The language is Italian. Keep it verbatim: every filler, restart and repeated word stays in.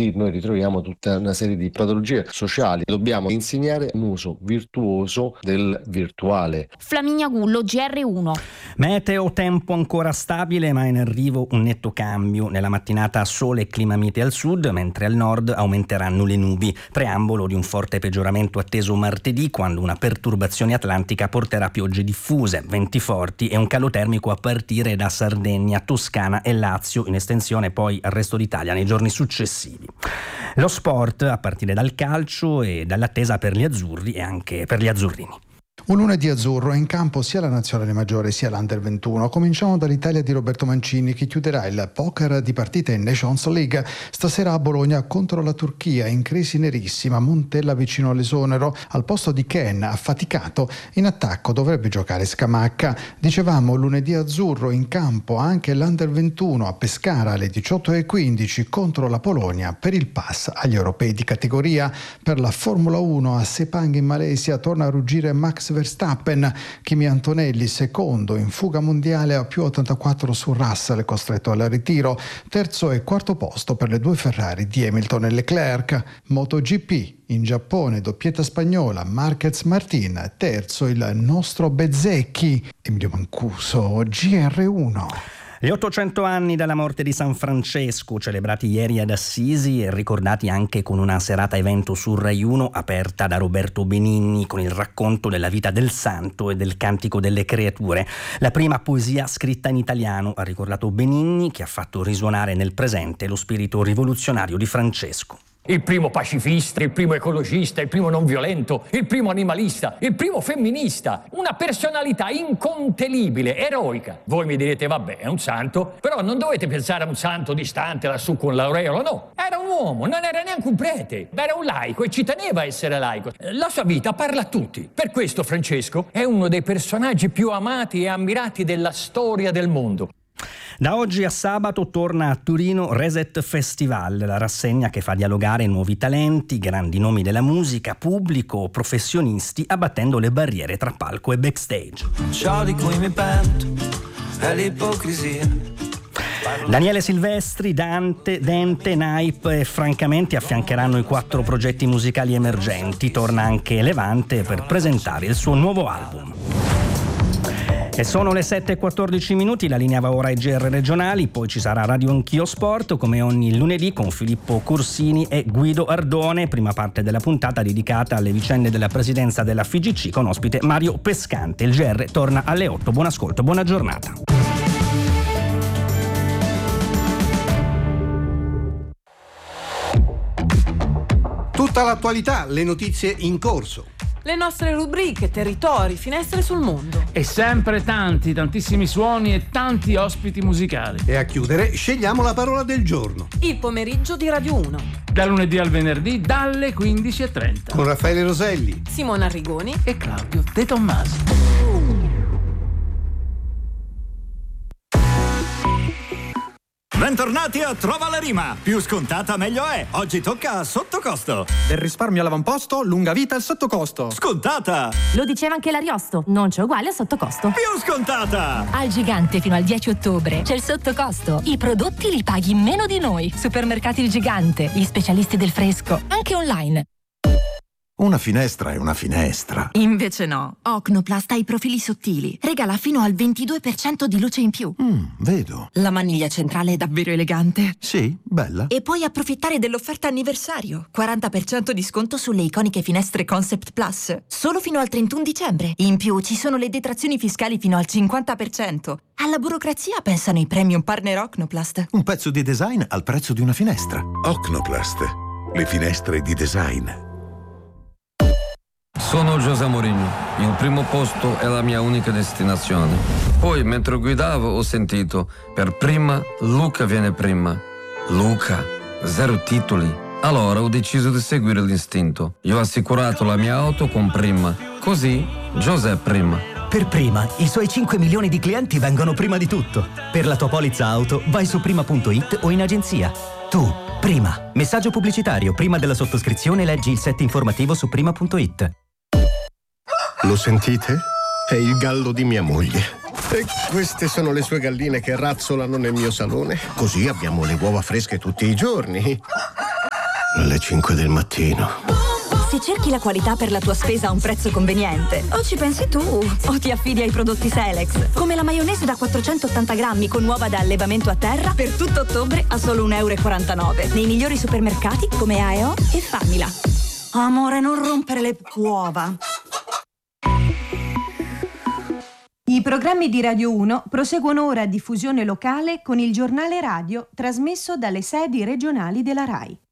lì noi ritroviamo tutta una serie di patologie sociali. Dobbiamo insegnare un uso virtuoso del virtuale. Flaminia Gullo, G R uno. Meteo, tempo ancora stabile, ma in arrivo un netto cambio. Nella mattinata sole e clima mite al sud, mentre al nord aumenteranno le nubi. Preambolo di un forte peggioramento atteso martedì, quando una perturbazione atlantica porterà piogge diffuse, venti forti e un calo termico a partire da Sardegna, Toscana e Lazio, in estensione poi al resto d'Italia nei giorni successivi. Lo sport a partire dal calcio e dall'attesa per gli azzurri e anche per gli azzurrini. Un lunedì azzurro, in campo sia la nazionale maggiore sia l'Under ventuno. Cominciamo dall'Italia di Roberto Mancini, che chiuderà il poker di partita in Nations League stasera a Bologna contro la Turchia, in crisi nerissima. Montella vicino all'esonero, al posto di Ken affaticato. In attacco dovrebbe giocare Scamacca. Dicevamo lunedì azzurro, in campo anche l'Under ventuno a Pescara alle diciotto e quindici contro la Polonia per il pass agli europei di categoria. Per la Formula uno a Sepang in Malesia torna a ruggire Max Verstappen. Kimi Antonelli secondo in fuga mondiale a più ottantaquattro su Russell, costretto al ritiro. Terzo e quarto posto per le due Ferrari di Hamilton e Leclerc. MotoGP in Giappone, doppietta spagnola, Marquez Martin. Terzo il nostro Bezzecchi. Emilio Mancuso, G R uno. Gli ottocento anni dalla morte di San Francesco, celebrati ieri ad Assisi e ricordati anche con una serata evento su Rai uno aperta da Roberto Benigni con il racconto della vita del santo e del cantico delle creature. La prima poesia scritta in italiano, ha ricordato Benigni, che ha fatto risuonare nel presente lo spirito rivoluzionario di Francesco. Il primo pacifista, il primo ecologista, il primo non violento, il primo animalista, il primo femminista. Una personalità incontenibile, eroica. Voi mi direte, vabbè, è un santo, però non dovete pensare a un santo distante lassù con l'aureola, no. Era un uomo, non era neanche un prete, era un laico e ci teneva a essere laico. La sua vita parla a tutti. Per questo Francesco è uno dei personaggi più amati e ammirati della storia del mondo. Da oggi a sabato torna a Torino Reset Festival, la rassegna che fa dialogare nuovi talenti, grandi nomi della musica, pubblico, professionisti, abbattendo le barriere tra palco e backstage. Ciò di cui mi pento è l'ipocrisia. Daniele Silvestri, Dante, Dente, Naip e francamente affiancheranno i quattro progetti musicali emergenti. Torna anche Levante per presentare il suo nuovo album. E sono le sette e quattordici minuti, la linea va ora ai G R regionali, poi ci sarà Radio Anch'io Sport come ogni lunedì con Filippo Corsini e Guido Ardone, prima parte della puntata dedicata alle vicende della presidenza della F I G C con ospite Mario Pescante. Il G R torna alle otto, buon ascolto, buona giornata. Tutta l'attualità, le notizie in corso. Le nostre rubriche, territori, finestre sul mondo. E sempre tanti, tantissimi suoni e tanti ospiti musicali. E a chiudere scegliamo la parola del giorno. Il pomeriggio di Radio uno. Da lunedì al venerdì dalle quindici e trenta. Con Raffaele Roselli, Simona Arrigoni e Claudio De Tommasi. Bentornati a Trova la Rima. Più scontata meglio è. Oggi tocca a sottocosto. Del risparmio all'avamposto, lunga vita al sottocosto. Scontata. Lo diceva anche l'Ariosto, non c'è uguale a sottocosto. Più scontata. Al Gigante fino al dieci ottobre c'è il sottocosto. I prodotti li paghi meno di noi. Supermercati Il Gigante, gli specialisti del fresco, anche online. Una finestra è una finestra. Invece no. Ocnoplast ha i profili sottili. Regala fino al ventidue per cento di luce in più. Mm, vedo. La maniglia centrale è davvero elegante. Sì, bella. E puoi approfittare dell'offerta anniversario. quaranta per cento di sconto sulle iconiche finestre Concept Plus. Solo fino al trentuno dicembre. In più ci sono le detrazioni fiscali fino al cinquanta per cento. Alla burocrazia pensano i premium partner Ocnoplast. Un pezzo di design al prezzo di una finestra. Ocnoplast. Le finestre di design. Sono José Mourinho, il primo posto è la mia unica destinazione. Poi, mentre guidavo, ho sentito, per prima, Luca viene prima. Luca, zero titoli. Allora ho deciso di seguire l'istinto. Io ho assicurato la mia auto con Prima. Così, José prima. Per Prima, i suoi cinque milioni di clienti vengono prima di tutto. Per la tua polizza auto, vai su prima punto it o in agenzia. Tu, Prima. Messaggio pubblicitario. Prima della sottoscrizione leggi il set informativo su prima punto it. Lo sentite? È il gallo di mia moglie. E queste sono le sue galline che razzolano nel mio salone. Così abbiamo le uova fresche tutti i giorni. alle cinque del mattino. Se cerchi la qualità per la tua spesa a un prezzo conveniente, o ci pensi tu o ti affidi ai prodotti Selex, come la maionese da quattrocentottanta grammi con uova da allevamento a terra per tutto ottobre a solo un euro e quarantanove nei migliori supermercati come A E O e Famila. Amore, non rompere le uova. I programmi di Radio uno proseguono ora a diffusione locale con il giornale radio trasmesso dalle sedi regionali della RAI.